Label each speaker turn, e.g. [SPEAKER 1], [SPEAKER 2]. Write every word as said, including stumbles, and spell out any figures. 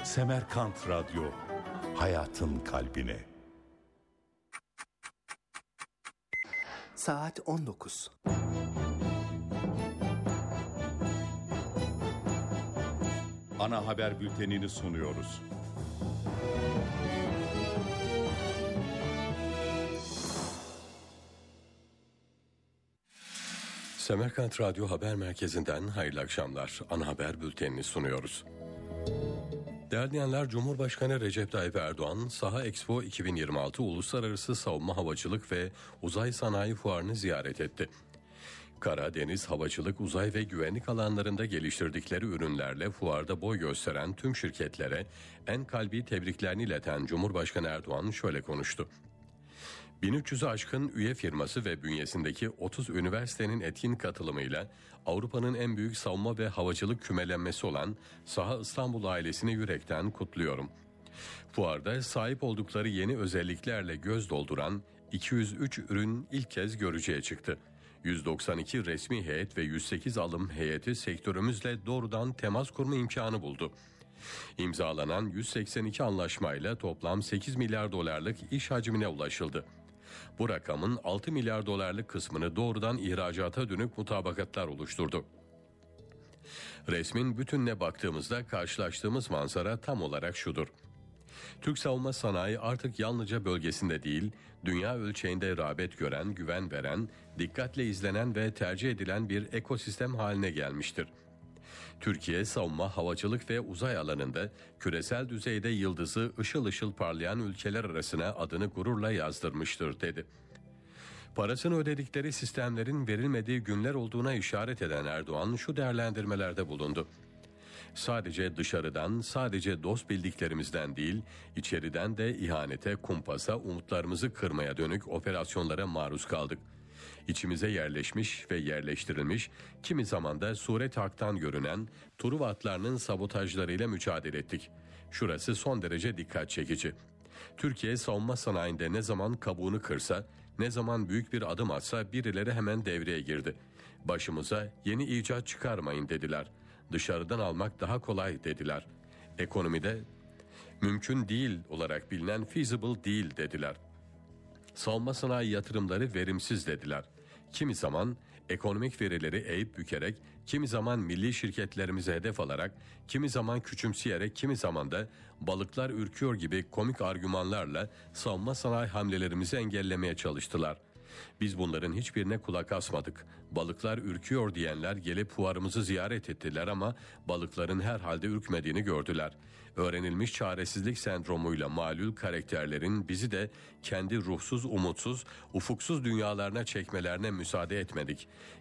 [SPEAKER 1] Semerkant Radyo, hayatın kalbine.
[SPEAKER 2] Saat on dokuz.
[SPEAKER 1] Ana haber bültenini sunuyoruz.
[SPEAKER 3] Semerkant Radyo Haber Merkezi'nden hayırlı akşamlar. Ana haber bültenini sunuyoruz. Değerli dinleyenler, Cumhurbaşkanı Recep Tayyip Erdoğan, Saha Expo iki bin yirmi altı Uluslararası Savunma Havacılık ve Uzay Sanayi Fuarı'nı ziyaret etti. Kara, deniz, havacılık, uzay ve güvenlik alanlarında geliştirdikleri ürünlerle fuarda boy gösteren tüm şirketlere en kalbi tebriklerini ileten Cumhurbaşkanı Erdoğan şöyle konuştu. bin üç yüzü aşkın üye firması ve bünyesindeki otuz üniversitenin etkin katılımıyla Avrupa'nın en büyük savunma ve havacılık kümelenmesi olan Saha İstanbul ailesini yürekten kutluyorum. Fuarda sahip oldukları yeni özelliklerle göz dolduran iki yüz üç ürün ilk kez görücüye çıktı. yüz doksan iki resmi heyet ve yüz sekiz alım heyeti sektörümüzle doğrudan temas kurma imkanı buldu. İmzalanan yüz seksen iki anlaşmayla toplam sekiz milyar dolarlık iş hacmine ulaşıldı. Bu rakamın altı milyar dolarlık kısmını doğrudan ihracata dönük mutabakatlar oluşturdu. Resmin bütününe baktığımızda karşılaştığımız manzara tam olarak şudur. Türk savunma sanayi artık yalnızca bölgesinde değil, dünya ölçeğinde rağbet gören, güven veren, dikkatle izlenen ve tercih edilen bir ekosistem haline gelmiştir. Türkiye, savunma, havacılık ve uzay alanında küresel düzeyde yıldızı ışıl ışıl parlayan ülkeler arasına adını gururla yazdırmıştır, dedi. Parasını ödedikleri sistemlerin verilmediği günler olduğuna işaret eden Erdoğan şu değerlendirmelerde bulundu. Sadece dışarıdan, sadece dost bildiklerimizden değil, içeriden de ihanete, kumpasa, umutlarımızı kırmaya dönük operasyonlara maruz kaldık. İçimize yerleşmiş ve yerleştirilmiş, kimi zaman da suret haktan görünen Truva atlarının sabotajlarıyla mücadele ettik. Şurası son derece dikkat çekici. Türkiye savunma sanayinde ne zaman kabuğunu kırsa, ne zaman büyük bir adım atsa birileri hemen devreye girdi. Başımıza yeni icat çıkarmayın dediler. Dışarıdan almak daha kolay dediler. Ekonomide mümkün değil olarak bilinen feasible değil dediler. Savunma sanayi yatırımları verimsiz dediler. Kimi zaman ekonomik verileri eğip bükerek, kimi zaman milli şirketlerimize hedef alarak, kimi zaman küçümseyerek, kimi zaman da balıklar ürküyor gibi komik argümanlarla savunma sanayi hamlelerimizi engellemeye çalıştılar. Biz bunların hiçbirine kulak asmadık. Balıklar ürküyor diyenler gelip fuarımızı ziyaret ettiler ama balıkların herhalde ürkmediğini gördüler. Öğrenilmiş çaresizlik sendromuyla malul karakterlerin bizi de kendi ruhsuz, umutsuz, ufuksuz dünyalarına çekmelerine müsaade etmedik.